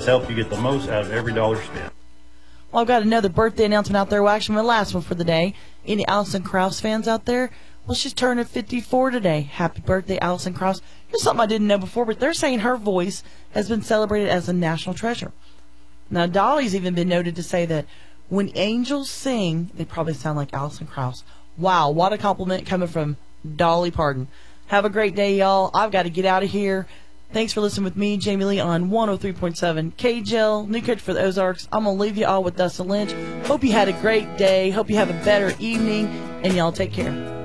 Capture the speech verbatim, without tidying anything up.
help you get the most out of every dollar spent. Well, I've got another birthday announcement out there. Well, actually, my last one for the day. Any Alison Krauss fans out there? Well, she's turning fifty-four today. Happy birthday, Alison Krauss. Here's something I didn't know before, but they're saying her voice has been celebrated as a national treasure. Now, Dolly's even been noted to say that when angels sing, they probably sound like Alison Krauss. Wow, what a compliment coming from Dolly Parton. Have a great day, y'all. I've got to get out of here. Thanks for listening with me, Jamie Lee, on one oh three point seven K J L, New Country for the Ozarks. I'm going to leave you all with Dustin Lynch. Hope you had a great day. Hope you have a better evening, and y'all take care.